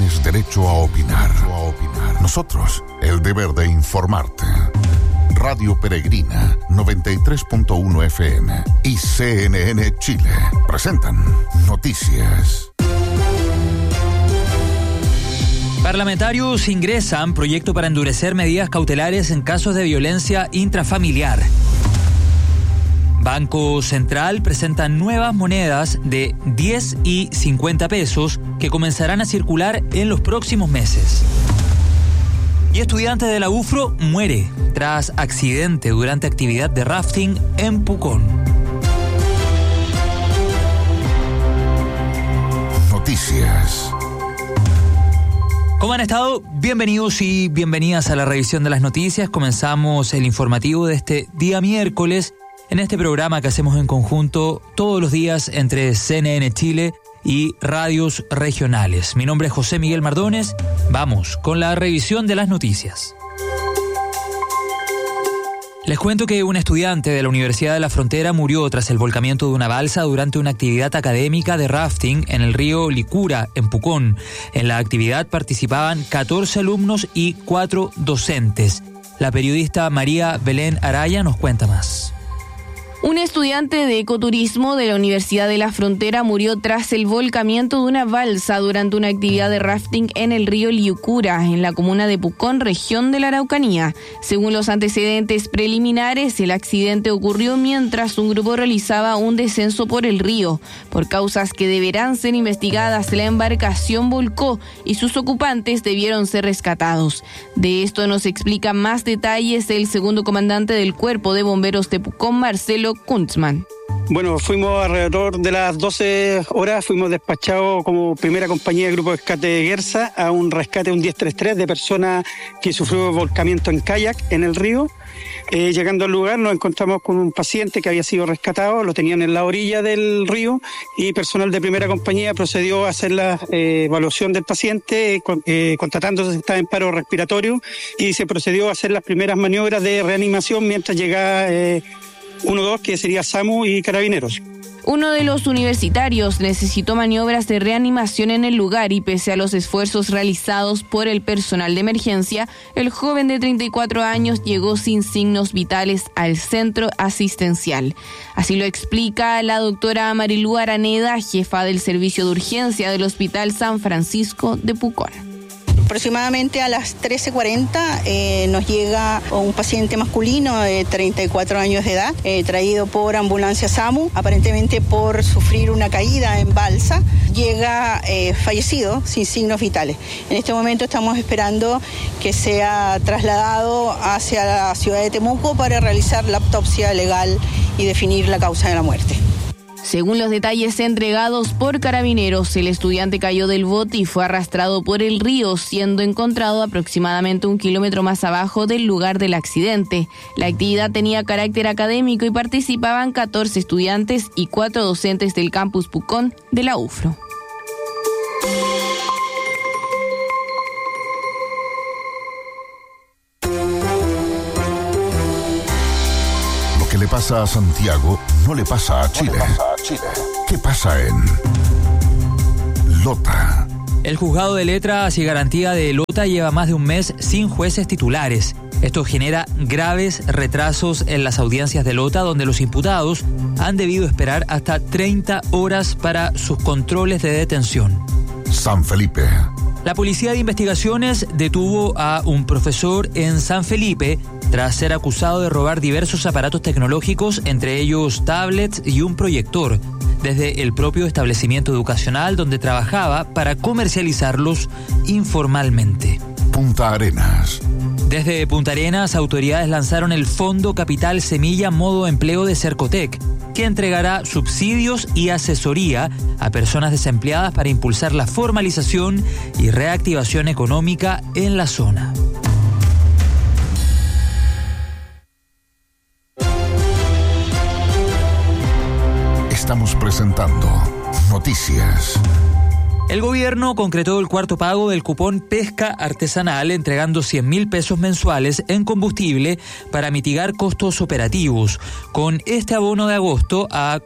Tienes derecho a opinar. Nosotros, el deber de informarte. Radio Peregrina 93.1 FM y CNN Chile presentan Noticias. Parlamentarios ingresan proyecto para endurecer medidas cautelares en casos de violencia intrafamiliar. Banco Central presenta nuevas monedas de 10 y 50 pesos que comenzarán a circular en los próximos meses. Y estudiante de la UFRO muere tras accidente durante actividad de rafting en Pucón. Noticias. ¿Cómo han estado? Bienvenidos y bienvenidas a la revisión de las noticias. Comenzamos el informativo de este día miércoles en este programa que hacemos en conjunto todos los días entre CNN Chile y radios regionales. Mi nombre es José Miguel Mardones. Vamos con la revisión de las noticias. Les cuento que un estudiante de la Universidad de la Frontera murió tras el volcamiento de una balsa durante una actividad académica de rafting en el río Licura, en Pucón. En la actividad participaban 14 alumnos y 4 docentes. La periodista María Belén Araya nos cuenta más. Un estudiante de ecoturismo de la Universidad de la Frontera murió tras el volcamiento de una balsa durante una actividad de rafting en el río Liucura, en la comuna de Pucón, región de la Araucanía. Según los antecedentes preliminares, el accidente ocurrió mientras un grupo realizaba un descenso por el río. Por causas que deberán ser investigadas, la embarcación volcó y sus ocupantes debieron ser rescatados. De esto nos explica más detalles el segundo comandante del Cuerpo de Bomberos de Pucón, Marcelo Kuntzman. Bueno, fuimos alrededor de las 12 horas, fuimos despachados como primera compañía de Grupo de Rescate de Guerza a un rescate, un 1033 de personas que sufrió volcamiento en kayak en el río. Llegando al lugar nos encontramos con un paciente que había sido rescatado, lo tenían en la orilla del río y personal de primera compañía procedió a hacer la evaluación del paciente, constatándose que estaba en paro respiratorio y se procedió a hacer las primeras maniobras de reanimación mientras llegaba 1-2, que sería SAMU y Carabineros. Uno de los universitarios necesitó maniobras de reanimación en el lugar y pese a los esfuerzos realizados por el personal de emergencia, el joven de 34 años llegó sin signos vitales al centro asistencial. Así lo explica la doctora Marilú Araneda, jefa del servicio de urgencia del Hospital San Francisco de Pucón. Aproximadamente a las 13:40 nos llega un paciente masculino de 34 años de edad, traído por ambulancia SAMU, aparentemente por sufrir una caída en balsa. Llega fallecido, sin signos vitales. En este momento estamos esperando que sea trasladado hacia la ciudad de Temuco para realizar la autopsia legal y definir la causa de la muerte. Según los detalles entregados por Carabineros, el estudiante cayó del bote y fue arrastrado por el río, siendo encontrado aproximadamente 1 kilómetro más abajo del lugar del accidente. La actividad tenía carácter académico y participaban 14 estudiantes y 4 docentes del campus Pucón de la UFRO. Lo que le pasa a Santiago no le pasa a Chile. ¿Qué pasa en Lota? El juzgado de letras y garantía de Lota lleva más de un mes sin jueces titulares. Esto genera graves retrasos en las audiencias de Lota, donde los imputados han debido esperar hasta 30 horas para sus controles de detención. San Felipe. La Policía de Investigaciones detuvo a un profesor en San Felipe tras ser acusado de robar diversos aparatos tecnológicos, entre ellos tablets y un proyector, desde el propio establecimiento educacional donde trabajaba para comercializarlos informalmente. Punta Arenas. Desde Punta Arenas, autoridades lanzaron el Fondo Capital Semilla Modo Empleo de Cercotec, que entregará subsidios y asesoría a personas desempleadas para impulsar la formalización y reactivación económica en la zona. Estamos presentando Noticias. El gobierno concretó el cuarto pago del cupón pesca artesanal, entregando 100.000 pesos mensuales en combustible para mitigar costos operativos. Con este abono de agosto a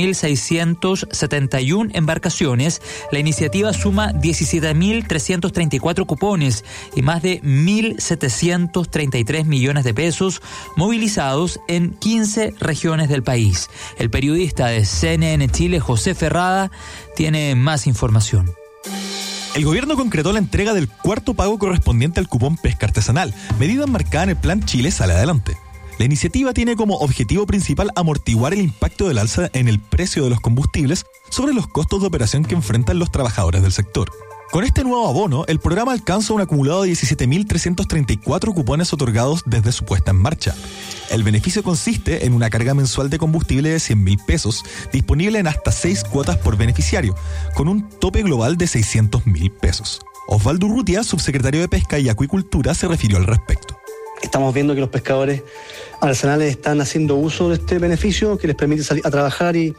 4.671 embarcaciones, la iniciativa suma 17.334 cupones y más de 1.733 millones de pesos movilizados en 15 regiones del país. El periodista de CNN Chile, José Ferrada, tiene más información. El gobierno concretó la entrega del cuarto pago correspondiente al cupón pesca artesanal, medida enmarcada en el Plan Chile Sale Adelante. La iniciativa tiene como objetivo principal amortiguar el impacto del alza en el precio de los combustibles sobre los costos de operación que enfrentan los trabajadores del sector. Con este nuevo abono, el programa alcanza un acumulado de 17.334 cupones otorgados desde su puesta en marcha. El beneficio consiste en una carga mensual de combustible de 100.000 pesos, disponible en hasta 6 cuotas por beneficiario, con un tope global de 600.000 pesos. Osvaldo Urrutia, subsecretario de Pesca y Acuicultura, se refirió al respecto. Estamos viendo que los pescadores artesanales están haciendo uso de este beneficio que les permite salir a trabajar y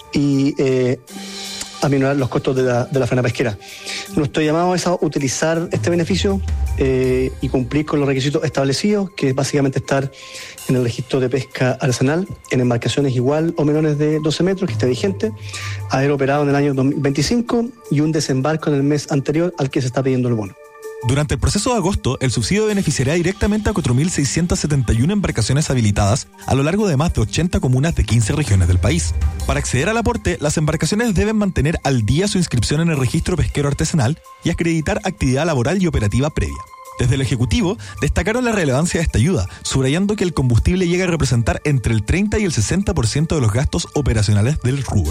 aminorar los costos de la faena pesquera. Nuestro llamado es a utilizar este beneficio y cumplir con los requisitos establecidos, que es básicamente estar en el registro de pesca artesanal en embarcaciones igual o menores de 12 metros, que esté vigente, haber operado en el año 2025 y un desembarco en el mes anterior al que se está pidiendo el bono. Durante el proceso de agosto, el subsidio beneficiará directamente a 4.671 embarcaciones habilitadas a lo largo de más de 80 comunas de 15 regiones del país. Para acceder al aporte, las embarcaciones deben mantener al día su inscripción en el registro pesquero artesanal y acreditar actividad laboral y operativa previa. Desde el Ejecutivo, destacaron la relevancia de esta ayuda, subrayando que el combustible llega a representar entre el 30 y el 60% de los gastos operacionales del rubro.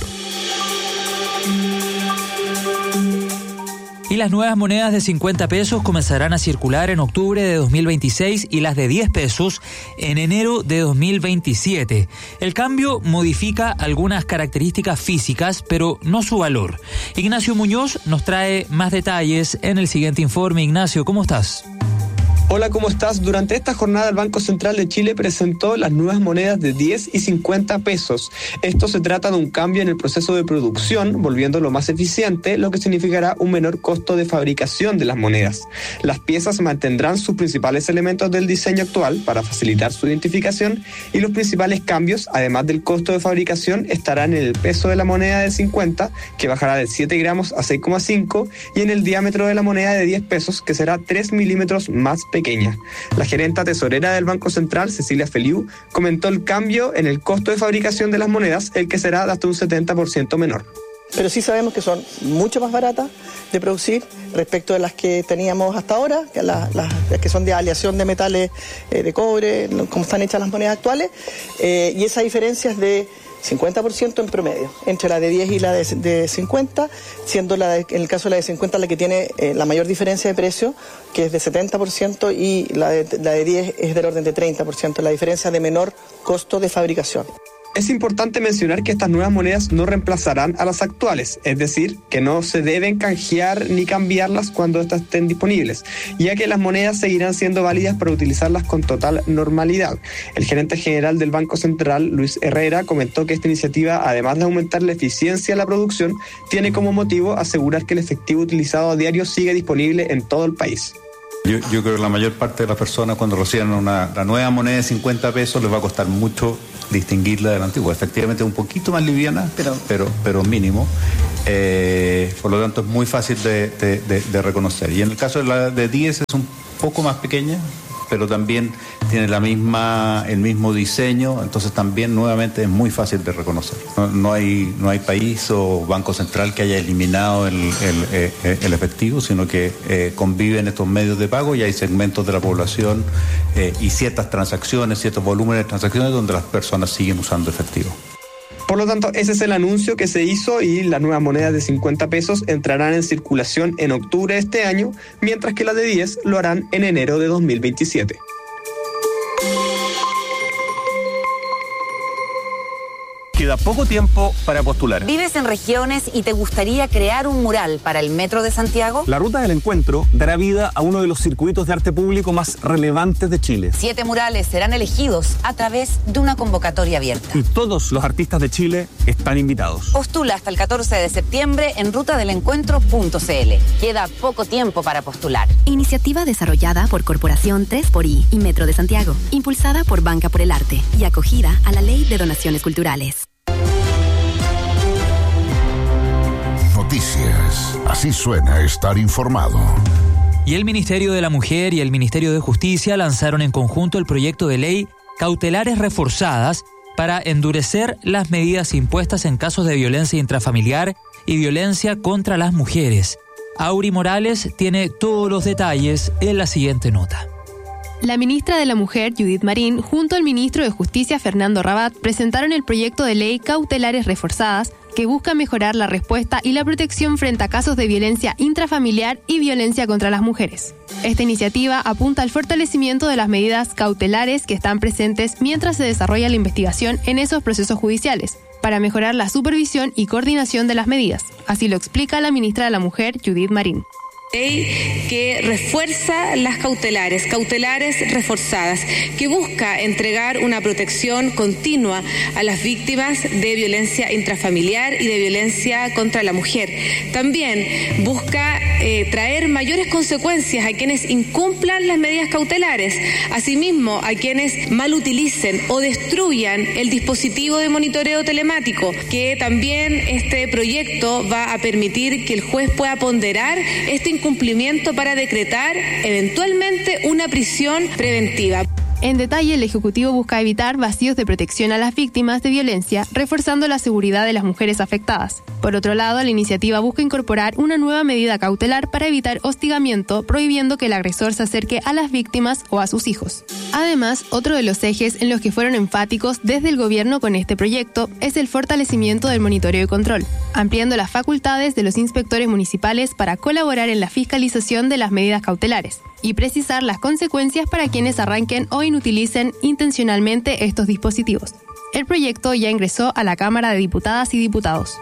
Y las nuevas monedas de 50 pesos comenzarán a circular en octubre de 2026 y las de 10 pesos en enero de 2027. El cambio modifica algunas características físicas, pero no su valor. Ignacio Muñoz nos trae más detalles en el siguiente informe. Ignacio, ¿cómo estás? Hola, ¿cómo estás? Durante esta jornada el Banco Central de Chile presentó las nuevas monedas de 10 y 50 pesos. Esto se trata de un cambio en el proceso de producción, volviéndolo más eficiente, lo que significará un menor costo de fabricación de las monedas. Las piezas mantendrán sus principales elementos del diseño actual para facilitar su identificación y los principales cambios, además del costo de fabricación, estarán en el peso de la moneda de 50, que bajará de 7 gramos a 6,5, y en el diámetro de la moneda de 10 pesos, que será 3 milímetros más pequeña. La gerenta tesorera del Banco Central, Cecilia Feliu, comentó el cambio en el costo de fabricación de las monedas, el que será de hasta un 70% menor. Pero sí sabemos que son mucho más baratas de producir respecto de las que teníamos hasta ahora, que las que son de aleación de metales de cobre, como están hechas las monedas actuales, y esa diferencia es de 50% en promedio, entre la de 10 y la de 50, siendo en el caso de la de 50 la que tiene la mayor diferencia de precio, que es de 70%, y la de 10 es del orden de 30%, la diferencia de menor costo de fabricación. Es importante mencionar que estas nuevas monedas no reemplazarán a las actuales, es decir, que no se deben canjear ni cambiarlas cuando estas estén disponibles, ya que las monedas seguirán siendo válidas para utilizarlas con total normalidad. El gerente general del Banco Central, Luis Herrera, comentó que esta iniciativa, además de aumentar la eficiencia de la producción, tiene como motivo asegurar que el efectivo utilizado a diario sigue disponible en todo el país. Yo creo que la mayor parte de las personas, cuando reciban la nueva moneda de 50 pesos, les va a costar mucho distinguirla de la antigua. Efectivamente es un poquito más liviana, pero mínimo. Por lo tanto es muy fácil de reconocer. Y en el caso de la de 10 es un poco más pequeña, pero también tiene el mismo diseño, entonces también nuevamente es muy fácil de reconocer. No hay país o banco central que haya eliminado el efectivo, sino que conviven estos medios de pago y hay segmentos de la población y ciertas transacciones, ciertos volúmenes de transacciones donde las personas siguen usando efectivo. Por lo tanto, ese es el anuncio que se hizo y las nuevas monedas de 50 pesos entrarán en circulación en octubre de este año, mientras que las de 10 lo harán en enero de 2027. Queda poco tiempo para postular. ¿Vives en regiones y te gustaría crear un mural para el Metro de Santiago? La Ruta del Encuentro dará vida a uno de los circuitos de arte público más relevantes de Chile. 7 murales serán elegidos a través de una convocatoria abierta. Y todos los artistas de Chile están invitados. Postula hasta el 14 de septiembre en rutadelencuentro.cl. Queda poco tiempo para postular. Iniciativa desarrollada por Corporación 3xI y Metro de Santiago. Impulsada por Banca por el Arte y acogida a la Ley de Donaciones Culturales. Noticias. Así suena estar informado. Y el Ministerio de la Mujer y el Ministerio de Justicia lanzaron en conjunto el proyecto de ley Cautelares Reforzadas para endurecer las medidas impuestas en casos de violencia intrafamiliar y violencia contra las mujeres. Auri Morales tiene todos los detalles en la siguiente nota. La ministra de la Mujer, Judith Marín, junto al ministro de Justicia, Fernando Rabat, presentaron el proyecto de ley Cautelares Reforzadas, que busca mejorar la respuesta y la protección frente a casos de violencia intrafamiliar y violencia contra las mujeres. Esta iniciativa apunta al fortalecimiento de las medidas cautelares que están presentes mientras se desarrolla la investigación en esos procesos judiciales, para mejorar la supervisión y coordinación de las medidas. Así lo explica la ministra de la Mujer, Judith Marín. Ley que refuerza las cautelares reforzadas, que busca entregar una protección continua a las víctimas de violencia intrafamiliar y de violencia contra la mujer. También busca traer mayores consecuencias a quienes incumplan las medidas cautelares, asimismo a quienes mal utilicen o destruyan el dispositivo de monitoreo telemático, que también este proyecto va a permitir que el juez pueda ponderar este incumplimiento para decretar eventualmente una prisión preventiva. En detalle, el Ejecutivo busca evitar vacíos de protección a las víctimas de violencia, reforzando la seguridad de las mujeres afectadas. Por otro lado, la iniciativa busca incorporar una nueva medida cautelar para evitar hostigamiento, prohibiendo que el agresor se acerque a las víctimas o a sus hijos. Además, otro de los ejes en los que fueron enfáticos desde el gobierno con este proyecto es el fortalecimiento del monitoreo y control, ampliando las facultades de los inspectores municipales para colaborar en la fiscalización de las medidas cautelares y precisar las consecuencias para quienes arranquen o inutilicen intencionalmente estos dispositivos. El proyecto ya ingresó a la Cámara de Diputadas y Diputados.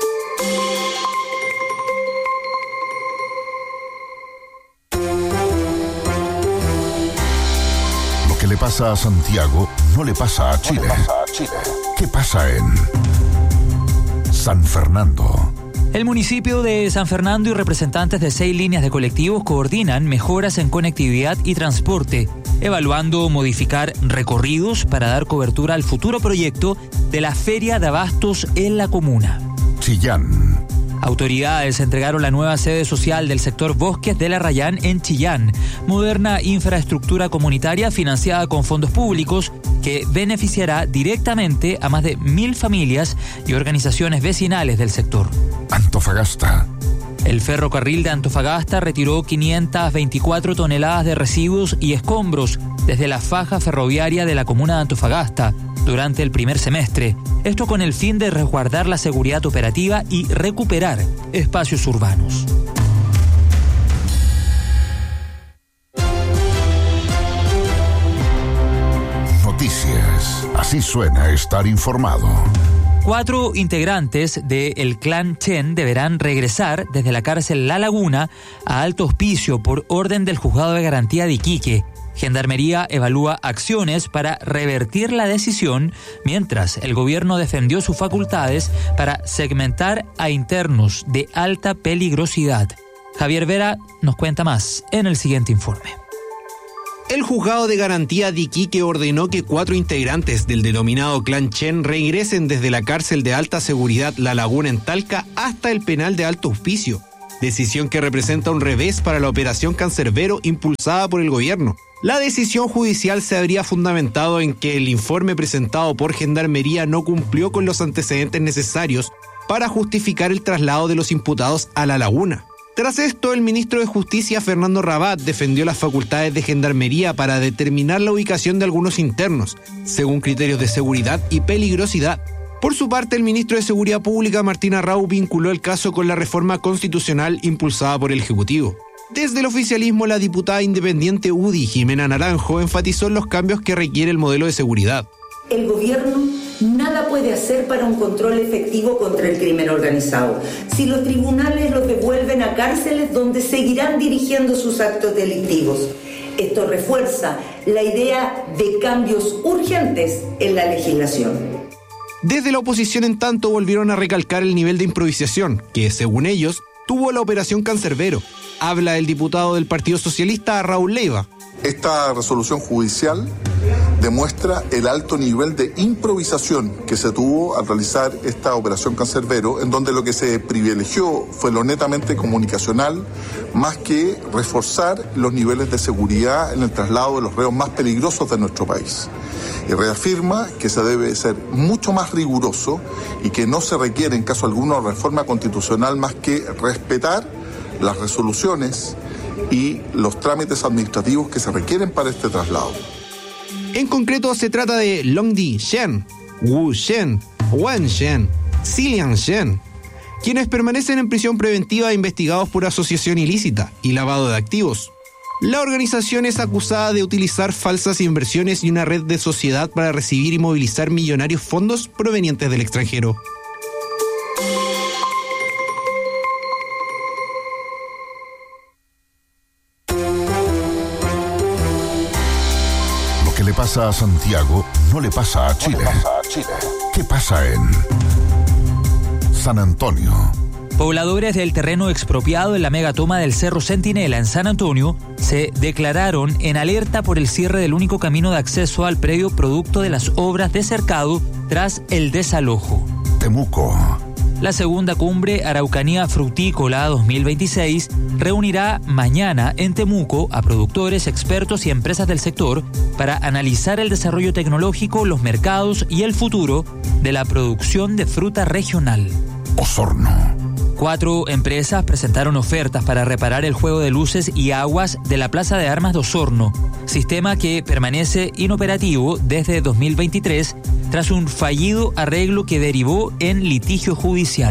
Lo que le pasa a Santiago no le pasa a Chile. ¿Qué pasa en San Fernando? El municipio de San Fernando y representantes de 6 líneas de colectivos coordinan mejoras en conectividad y transporte, evaluando modificar recorridos para dar cobertura al futuro proyecto de la Feria de Abastos en la comuna. Chillán. Autoridades entregaron la nueva sede social del sector Bosques de la Rayán en Chillán, moderna infraestructura comunitaria financiada con fondos públicos que beneficiará directamente a más de 1.000 familias y organizaciones vecinales del sector. Antofagasta. El ferrocarril de Antofagasta retiró 524 toneladas de residuos y escombros desde la faja ferroviaria de la comuna de Antofagasta durante el primer semestre. Esto con el fin de resguardar la seguridad operativa y recuperar espacios urbanos. Noticias. Así suena estar informado. 4 integrantes del clan Chen deberán regresar desde la cárcel La Laguna a Alto Hospicio por orden del Juzgado de Garantía de Iquique. Gendarmería evalúa acciones para revertir la decisión, mientras el gobierno defendió sus facultades para segmentar a internos de alta peligrosidad. Javier Vera nos cuenta más en el siguiente informe. El Juzgado de Garantía de Iquique ordenó que 4 integrantes del denominado Clan Chen regresen desde la cárcel de alta seguridad La Laguna en Talca hasta el penal de Alto Hospicio, decisión que representa un revés para la operación Cancerbero impulsada por el gobierno. La decisión judicial se habría fundamentado en que el informe presentado por Gendarmería no cumplió con los antecedentes necesarios para justificar el traslado de los imputados a La Laguna. Tras esto, el ministro de Justicia, Fernando Rabat, defendió las facultades de Gendarmería para determinar la ubicación de algunos internos, según criterios de seguridad y peligrosidad. Por su parte, el ministro de Seguridad Pública, Martín Arrau, vinculó el caso con la reforma constitucional impulsada por el Ejecutivo. Desde el oficialismo, la diputada independiente UDI, Jimena Naranjo, enfatizó en los cambios que requiere el modelo de seguridad. El gobierno nada puede hacer para un control efectivo contra el crimen organizado, si los tribunales los devuelven a cárceles donde seguirán dirigiendo sus actos delictivos. Esto refuerza la idea de cambios urgentes en la legislación. Desde la oposición, en tanto, volvieron a recalcar el nivel de improvisación que, según ellos, tuvo la Operación Cancerbero. Habla el diputado del Partido Socialista, Raúl Leiva. Esta resolución judicial demuestra el alto nivel de improvisación que se tuvo al realizar esta Operación Cancerbero, en donde lo que se privilegió fue lo netamente comunicacional, más que reforzar los niveles de seguridad en el traslado de los reos más peligrosos de nuestro país. Y reafirma que se debe ser mucho más riguroso y que no se requiere en caso alguno reforma constitucional más que respetar las resoluciones y los trámites administrativos que se requieren para este traslado. En concreto, se trata de Long Di Shen, Wu Shen, Wen Shen, Xilian Shen, quienes permanecen en prisión preventiva investigados por asociación ilícita y lavado de activos. La organización es acusada de utilizar falsas inversiones y una red de sociedad para recibir y movilizar millonarios fondos provenientes del extranjero. Lo que le pasa a Santiago no le pasa a Chile. ¿Qué pasa en San Antonio? Pobladores del terreno expropiado en la megatoma del Cerro Centinela en San Antonio se declararon en alerta por el cierre del único camino de acceso al predio producto de las obras de cercado tras el desalojo. Temuco. La segunda cumbre Araucanía Frutícola 2026 reunirá mañana en Temuco a productores, expertos y empresas del sector para analizar el desarrollo tecnológico, los mercados y el futuro de la producción de fruta regional. Osorno. 4 empresas presentaron ofertas para reparar el juego de luces y aguas de la Plaza de Armas de Osorno, sistema que permanece inoperativo desde 2023 tras un fallido arreglo que derivó en litigio judicial.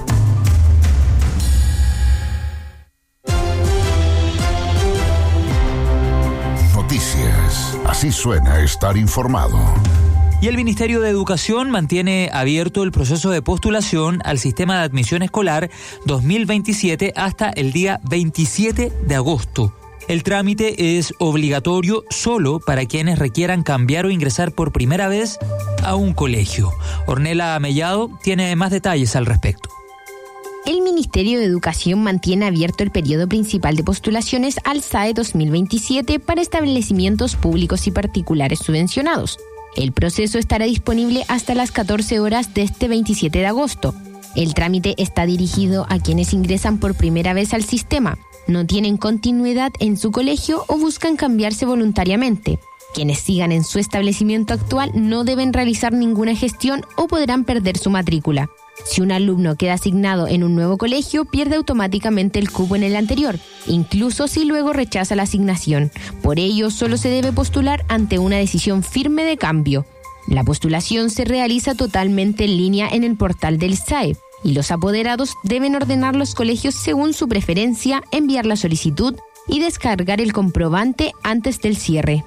Noticias. Así suena estar informado. Y el Ministerio de Educación mantiene abierto el proceso de postulación al sistema de admisión escolar 2027 hasta el día 27 de agosto. El trámite es obligatorio solo para quienes requieran cambiar o ingresar por primera vez a un colegio. Ornella Mellado tiene más detalles al respecto. El Ministerio de Educación mantiene abierto el periodo principal de postulaciones al SAE 2027 para establecimientos públicos y particulares subvencionados. El proceso estará disponible hasta las 14 horas de este 27 de agosto. El trámite está dirigido a quienes ingresan por primera vez al sistema, no tienen continuidad en su colegio o buscan cambiarse voluntariamente. Quienes sigan en su establecimiento actual no deben realizar ninguna gestión o podrán perder su matrícula. Si un alumno queda asignado en un nuevo colegio, pierde automáticamente el cupo en el anterior, incluso si luego rechaza la asignación. Por ello, solo se debe postular ante una decisión firme de cambio. La postulación se realiza totalmente en línea en el portal del SAE, y los apoderados deben ordenar los colegios según su preferencia, enviar la solicitud y descargar el comprobante antes del cierre.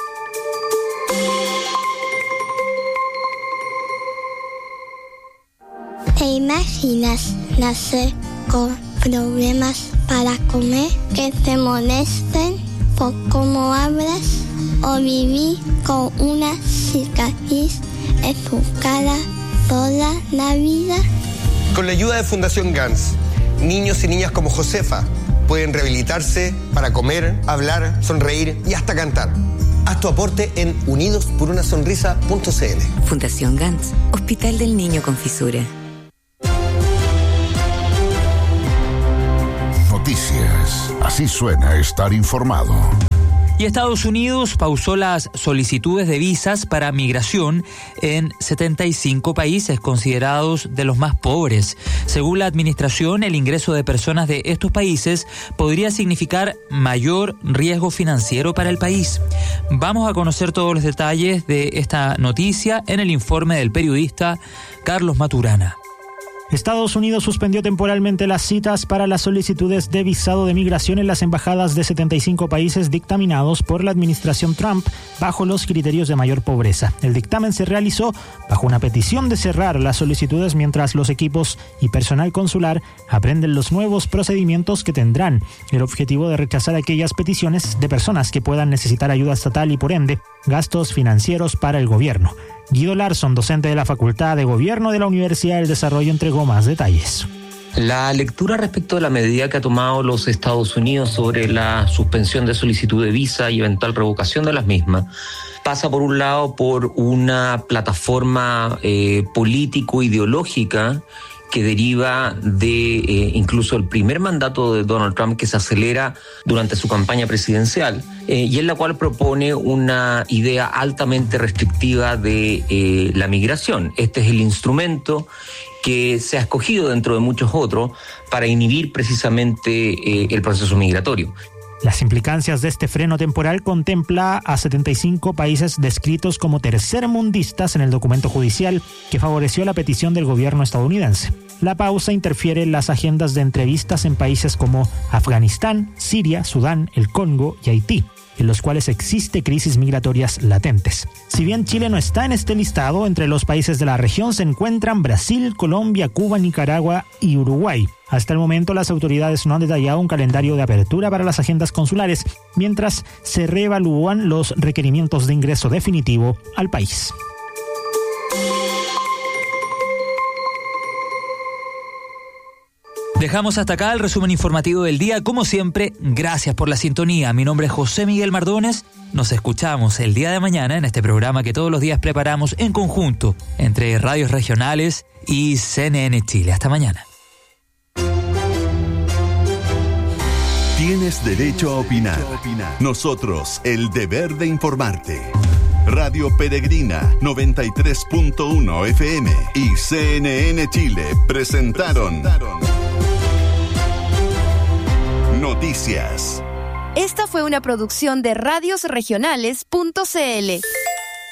¿Te imaginas nacer con problemas para comer, que te molesten por cómo hablas o vivir con una cicatriz en tu cara toda la vida? Con la ayuda de Fundación GANS, niños y niñas como Josefa pueden rehabilitarse para comer, hablar, sonreír y hasta cantar. Haz tu aporte en unidosporunasonrisa.cl. Fundación GANS, Hospital del Niño con Fisura. Noticias. Así suena estar informado. Y Estados Unidos pausó las solicitudes de visas para migración en 75 países considerados de los más pobres. Según la administración, el ingreso de personas de estos países podría significar mayor riesgo financiero para el país. Vamos a conocer todos los detalles de esta noticia en el informe del periodista Carlos Maturana. Estados Unidos suspendió temporalmente las citas para las solicitudes de visado de migración en las embajadas de 75 países dictaminados por la administración Trump bajo los criterios de mayor pobreza. El dictamen se realizó bajo una petición de cerrar las solicitudes mientras los equipos y personal consular aprenden los nuevos procedimientos que tendrán el objetivo de rechazar aquellas peticiones de personas que puedan necesitar ayuda estatal y por ende gastos financieros para el gobierno. Guido Larson, docente de la Facultad de Gobierno de la Universidad del Desarrollo, entregó más detalles. La lectura respecto de la medida que ha tomado los Estados Unidos sobre la suspensión de solicitud de visa y eventual revocación de las mismas pasa por un lado por una plataforma político-ideológica que deriva de incluso el primer mandato de Donald Trump, que se acelera durante su campaña presidencial, y en la cual propone una idea altamente restrictiva de la migración. Este es el instrumento que se ha escogido dentro de muchos otros para inhibir precisamente el proceso migratorio. Las implicancias de este freno temporal contempla a 75 países descritos como tercermundistas en el documento judicial que favoreció la petición del gobierno estadounidense. La pausa interfiere en las agendas de entrevistas en países como Afganistán, Siria, Sudán, el Congo y Haití, en los cuales existe crisis migratorias latentes. Si bien Chile no está en este listado, entre los países de la región se encuentran Brasil, Colombia, Cuba, Nicaragua y Uruguay. Hasta el momento las autoridades no han detallado un calendario de apertura para las agendas consulares, mientras se reevalúan los requerimientos de ingreso definitivo al país. Dejamos hasta acá el resumen informativo del día. Como siempre, gracias por la sintonía. Mi nombre es José Miguel Mardones. Nos escuchamos el día de mañana en este programa que todos los días preparamos en conjunto entre radios regionales y CNN Chile. Hasta mañana. Tienes derecho a opinar. Nosotros, el deber de informarte. Radio Peregrina 93.1 FM y CNN Chile presentaron Noticias. Esta fue una producción de radiosregionales.cl.